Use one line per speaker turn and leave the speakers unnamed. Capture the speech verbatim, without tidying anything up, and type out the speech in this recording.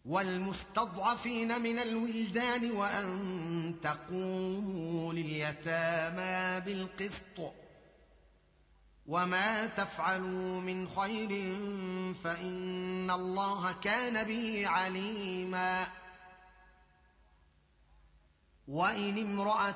والمستضعفين من الولدان وأن تقوموا لليتامى بالقسط وما تفعلوا من خير فإن الله كان به عليما. وإن امرأة